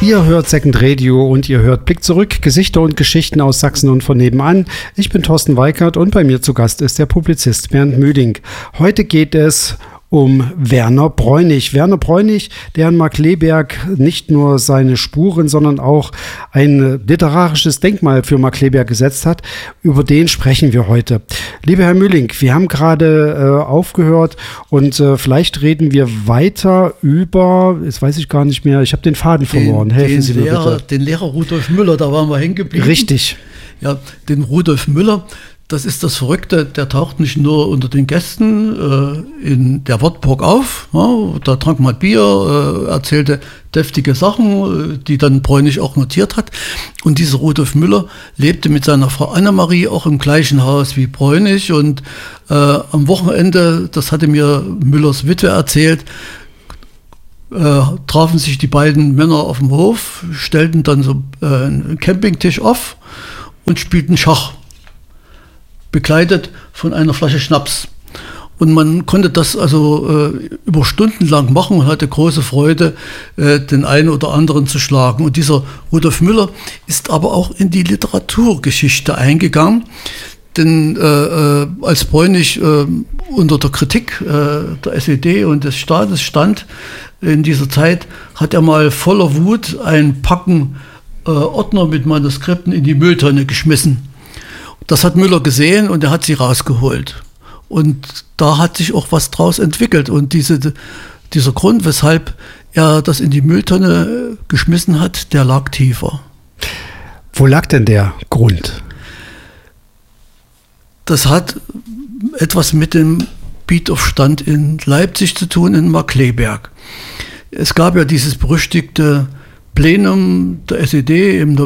Ihr hört Second Radio und ihr hört Blick zurück, Gesichter und Geschichten aus Sachsen und von nebenan. Ich bin Thorsten Weikert und bei mir zu Gast ist der Publizist Bernd Mühling. Heute geht es um Werner Bräunig. Werner Bräunig, der in Markkleeberg nicht nur seine Spuren, sondern auch ein literarisches Denkmal für Markkleeberg gesetzt hat. Über den sprechen wir heute. Lieber Herr Mühling, wir haben gerade aufgehört und vielleicht reden wir weiter über, jetzt weiß ich gar nicht mehr, ich habe den Faden verloren. Helfen Sie mir bitte. Den Lehrer Rudolf Müller, da waren wir hängen geblieben. Richtig. Ja, den Rudolf Müller. Das ist das Verrückte, der taucht nicht nur unter den Gästen in der Wartburg auf, ja, da trank mal Bier, erzählte deftige Sachen, die dann Bräunig auch notiert hat. Und dieser Rudolf Müller lebte mit seiner Frau Annemarie auch im gleichen Haus wie Bräunig. Und am Wochenende, das hatte mir Müllers Witwe erzählt, trafen sich die beiden Männer auf dem Hof, stellten dann so einen Campingtisch auf und spielten Schach, begleitet von einer Flasche Schnaps. Und man konnte das also über Stunden lang machen und hatte große Freude, den einen oder anderen zu schlagen. Und dieser Rudolf Müller ist aber auch in die Literaturgeschichte eingegangen. Denn als Bräunig unter der Kritik der SED und des Staates stand in dieser Zeit, hat er mal voller Wut ein Packen Ordner mit Manuskripten in die Mülltonne geschmissen. Das hat Müller gesehen und er hat sie rausgeholt. Und da hat sich auch was draus entwickelt. Und dieser Grund, weshalb er das in die Mülltonne geschmissen hat, der lag tiefer. Wo lag denn der Grund? Das hat etwas mit dem Beataufstand in Leipzig zu tun, in Markkleeberg. Es gab ja dieses berüchtigte Plenum der SED im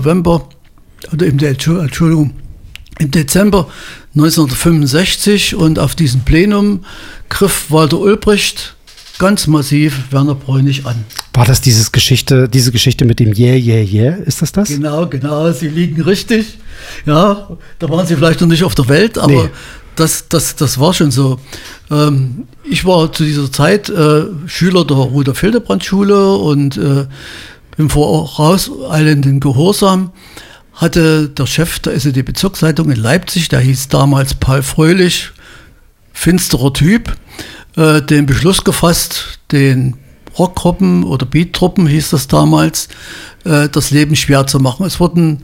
Dezember 1965 und auf diesem Plenum griff Walter Ulbricht ganz massiv Werner Bräunig an. War das diese Geschichte mit dem Yeah? Ist das? Genau, Sie liegen richtig. Ja, da waren Sie vielleicht noch nicht auf der Welt, aber nee. Das war schon so. Ich war zu dieser Zeit Schüler der Rudolf-Hildebrand-Schule und im vorauseilenden Gehorsam hatte der Chef der SED-Bezirkszeitung in Leipzig, der hieß damals Paul Fröhlich, finsterer Typ, den Beschluss gefasst, den Rockgruppen oder Beattruppen hieß das damals, das Leben schwer zu machen. Es wurden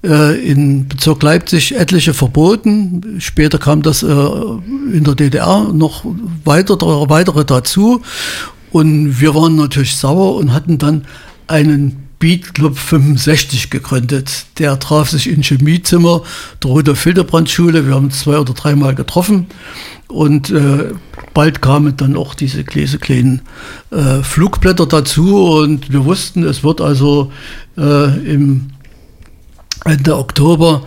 in Bezirk Leipzig etliche verboten. Später kam das in der DDR noch weitere dazu. Und wir waren natürlich sauer und hatten dann einen Beat Club 65 gegründet. Der traf sich im Chemiezimmer der Rudolf-Hildebrand-Schule. Wir haben uns 2 oder 3 Mal getroffen und bald kamen dann auch diese kleinen Flugblätter dazu und wir wussten, es wird also im Ende Oktober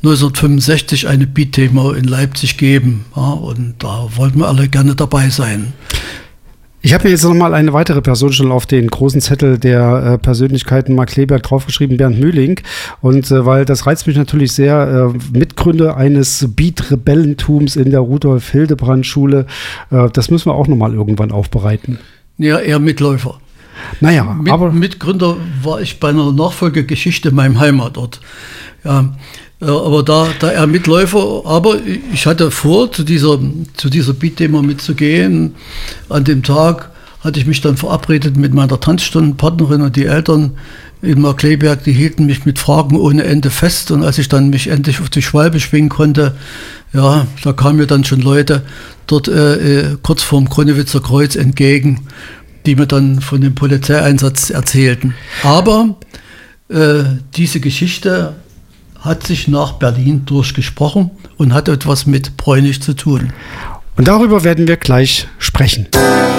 1965 eine Beat-Demo in Leipzig geben. Ja, und da wollten wir alle gerne dabei sein. Ich habe mir jetzt nochmal eine weitere Person schon auf den großen Zettel der Persönlichkeiten Markkleeberg draufgeschrieben, Bernd Mühling. Und weil das reizt mich natürlich sehr, Mitgründer eines Beat-Rebellentums in der Rudolf-Hildebrand-Schule, das müssen wir auch nochmal irgendwann aufbereiten. Ja, eher Mitläufer. Naja, aber Mitgründer war ich bei einer Nachfolgegeschichte in meinem Heimatort. Ja, aber da er Mitläufer, aber ich hatte vor, zu dieser Beat-Demo mitzugehen. An dem Tag hatte ich mich dann verabredet mit meiner Tanzstundenpartnerin und die Eltern in Markkleeberg, die hielten mich mit Fragen ohne Ende fest. Und als ich dann mich endlich auf die Schwalbe schwingen konnte, ja, da kamen mir dann schon Leute dort kurz vorm Konnewitzer Kreuz entgegen, die mir dann von dem Polizeieinsatz erzählten. Aber diese Geschichte hat sich nach Berlin durchgesprochen und hat etwas mit Bräunig zu tun. Und darüber werden wir gleich sprechen.